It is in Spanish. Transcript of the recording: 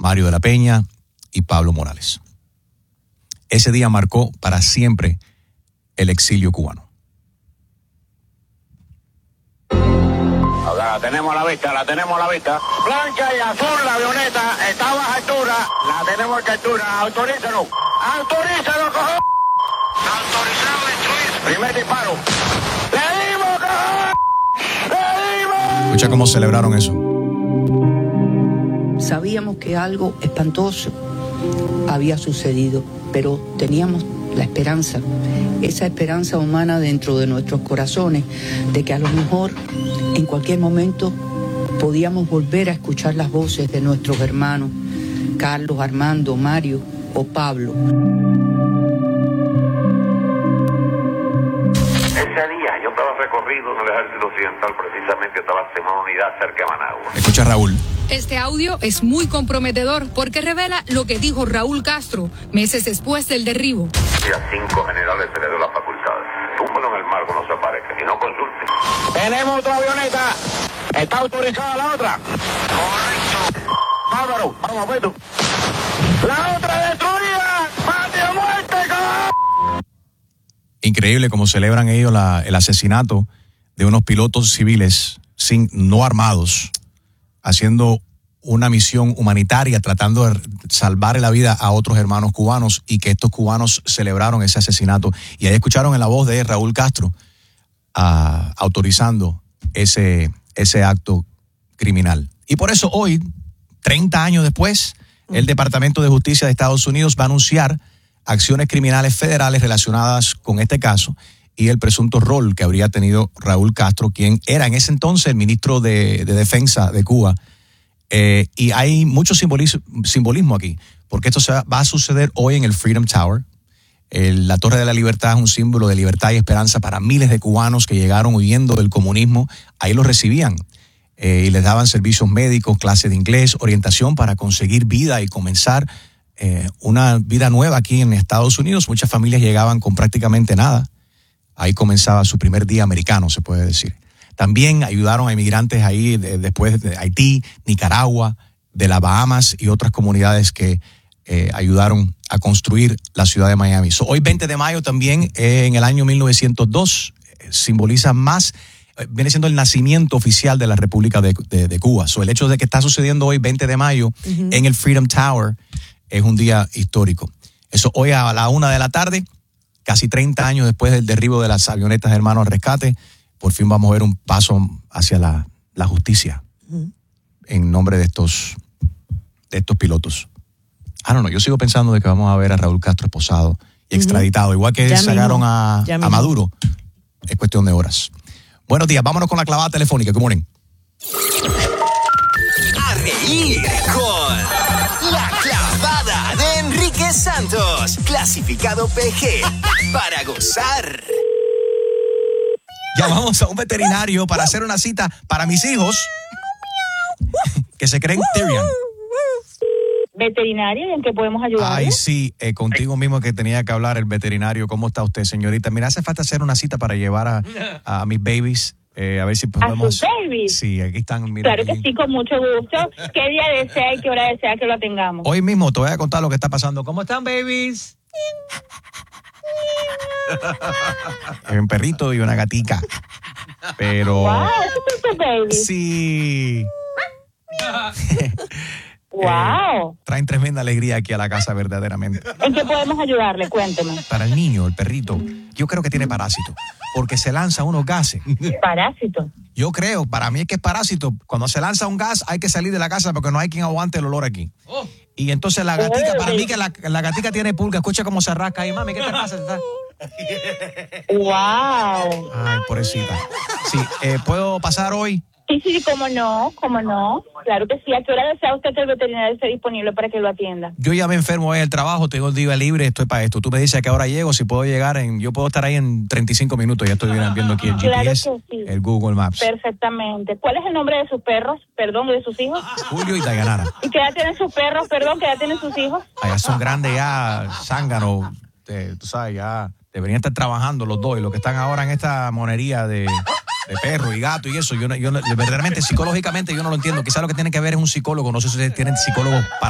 Mario de la Peña y Pablo Morales. Ese día marcó para siempre el exilio cubano. La tenemos a la vista. Blanca y azul la avioneta, está a baja altura, la tenemos en captura. Autorízanos, cojones. Autorizado destruir. Primer disparo. ¡Le dimos, cojones! ¡Le dimos! Escucha cómo celebraron eso. Sabíamos que algo espantoso había sucedido, pero teníamos la esperanza, esa esperanza humana dentro de nuestros corazones, de que a lo mejor en cualquier momento podíamos volver a escuchar las voces de nuestros hermanos, Carlos, Armando, Mario o Pablo. Ese día yo estaba recorrido en el Ejército Occidental, precisamente estaba en una unidad cerca de Managua. Escucha, Raúl. Este audio es muy comprometedor porque revela lo que dijo Raúl Castro meses después del derribo. Y a 5 generales se le dio las facultades. Túmbalo en el mar cuando se aparezca y no consulte. Tenemos otra avioneta. ¿Está autorizada la otra? Correcto. Bárbaro, vamos, Beto. La otra destruida. ¡Patria muerte, cabrón! Increíble cómo celebran ellos el asesinato de unos pilotos civiles no armados, haciendo una misión humanitaria, tratando de salvar la vida a otros hermanos cubanos, y que estos cubanos celebraron ese asesinato. Y ahí escucharon en la voz de Raúl Castro autorizando ese acto criminal. Y por eso hoy, 30 años después, el Departamento de Justicia de Estados Unidos va a anunciar acciones criminales federales relacionadas con este caso y el presunto rol que habría tenido Raúl Castro, quien era en ese entonces el ministro de Defensa de Cuba. Y hay mucho simbolismo aquí, porque esto va a suceder hoy en el Freedom Tower. La Torre de la Libertad es un símbolo de libertad y esperanza para miles de cubanos que llegaron huyendo del comunismo. Ahí los recibían y les daban servicios médicos, clases de inglés, orientación para conseguir vida y comenzar una vida nueva aquí en Estados Unidos. Muchas familias llegaban con prácticamente nada. Ahí comenzaba su primer día americano, se puede decir. También ayudaron a inmigrantes ahí después de Haití, Nicaragua, de las Bahamas y otras comunidades que ayudaron a construir la ciudad de Miami. Hoy 20 de mayo también, en el año 1902, simboliza más, viene siendo el nacimiento oficial de la República de Cuba. El hecho de que está sucediendo hoy 20 de mayo en el Freedom Tower es un día histórico. Eso hoy a la 1 de la tarde, casi 30 años después del derribo de las avionetas Hermanos Rescate, por fin vamos a ver un paso hacia la justicia en nombre de estos pilotos. Yo sigo pensando de que vamos a ver a Raúl Castro esposado y extraditado, igual que sacaron a Maduro. Es cuestión de horas. Buenos días, vámonos con la clavada telefónica. Good morning. A reír con la clavada de Enrique Santos, clasificado PG, para gozar. Llamamos a un veterinario para hacer una cita para mis hijos que se creen Tyrion. ¿Veterinario? ¿En qué podemos ayudarle? Ay, sí, contigo mismo que tenía que hablar el veterinario. ¿Cómo está usted, señorita? Mira, hace falta hacer una cita para llevar a mis babies. A ver si podemos... ¿A sus babies? Sí, aquí están. Mira, claro que sí, con mucho gusto. ¿Qué día desea y qué hora desea que lo atengamos? Hoy mismo te voy a contar lo que está pasando. ¿Cómo están, babies? Un perrito y una gatica. Pero... Wow, ¿eso es tu baby? Sí. Wow. Traen tremenda alegría aquí a la casa, verdaderamente. ¿En qué podemos ayudarle? Cuénteme. Para el niño, el perrito, yo creo que tiene parásito, porque se lanza unos gases. ¿Parásito? Yo creo, para mí es que es parásito. Cuando se lanza un gas hay que salir de la casa porque no hay quien aguante el olor aquí. Y entonces la gatica, para mí que la gatica tiene pulga. Escucha cómo se rasca ahí. Mami, ¿qué te pasa? Wow. Ay, pobrecita. Sí, ¿puedo pasar hoy? Sí, cómo no. Claro que sí. ¿A qué hora desea usted que el veterinario esté disponible para que lo atienda? Yo ya me enfermo en el trabajo, tengo el día libre, estoy para esto. Tú me dices a qué hora llego, si puedo llegar yo puedo estar ahí en 35 minutos, ya estoy viendo aquí el GPS, claro que sí. El Google Maps. Perfectamente. ¿Cuál es el nombre de sus perros? Perdón, de sus hijos. Julio y Dayanara. ¿Y qué edad tienen sus perros? Perdón, ¿qué edad tienen sus hijos? Ya son grandes, ya zánganos, tú sabes, ya deberían estar trabajando los dos, y los que están ahora en esta monería de perro y gato y eso, yo verdaderamente, psicológicamente yo no lo entiendo. Quizás lo que tiene que ver es un psicólogo, no sé si ustedes tienen psicólogos para